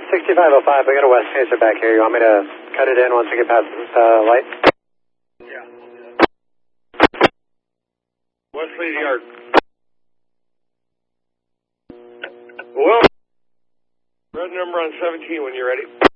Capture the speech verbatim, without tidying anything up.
sixty-five oh five, I got a West Pacer back here. You want me to cut it in once we get past this uh, light? Yeah, I'll do that. Wesley Yard. Well, red number on seventeen when you're ready.